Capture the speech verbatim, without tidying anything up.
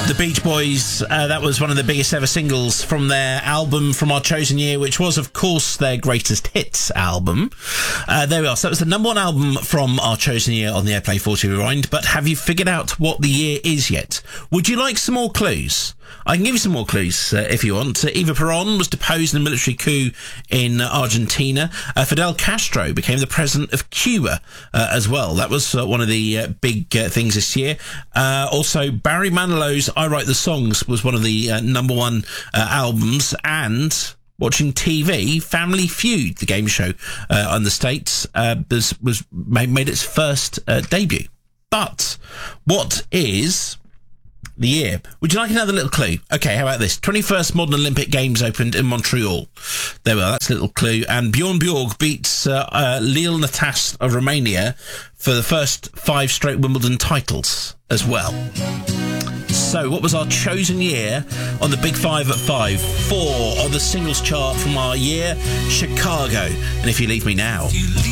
The Beach Boys, uh, that was one of the biggest ever singles from their album from our chosen year, which was, of course, their greatest hits album. Uh, there we are. So that was the number one album from our chosen year on the Airplay forty Rewind. But have you figured out what the year is yet? Would you like some more clues? I can give you some more clues uh, if you want. Uh, Eva Perón was deposed in a military coup in uh, Argentina. Uh, Fidel Castro became the president of Cuba uh, as well. That was uh, one of the uh, big uh, things this year. Uh, also, Barry Manilow's I Write the Songs was one of the uh, number one uh, albums. And watching T V, Family Feud, the game show uh, on the States, uh, was, was made, made its first uh, debut. But what is the year? Would you like another little clue? Okay, how about this? twenty-first Modern Olympic Games opened in Montreal. There we are, that's a little clue. And Bjorn Borg beats uh, uh, Lil Natas of Romania for the first five straight Wimbledon titles as well. So, what was our chosen year on the Big Five at five? Four on the singles chart from our year, Chicago. And If You Leave Me Now.